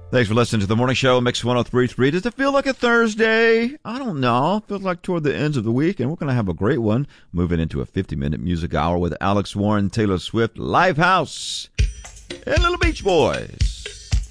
Thanks for listening to the morning show, Mix 103.3. Does it feel like a Thursday? I don't know. Feels like toward the ends of the week, and we're going to have a great one moving into a 50-minute music hour with Alex Warren, Taylor Swift, Lifehouse, and Little Beach Boys.